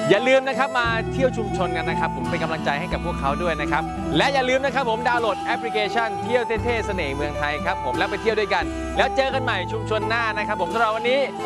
อย่าลืมนะครับมาเที่ยวชุมชนกันนะครับผมเป็นกำลังใจให้กับพวกเขาด้วยนะครับและอย่าลืมนะครับผมดาวน์โหลดแอปพลิเคชันเที่ยวเท่ๆเสน่ห์เมืองไทยครับผมแล้วไปเที่ยวด้วยกันแล้วเจอกันใหม่ชุมชนหน้านะครับผมสำหรับวันนี้ส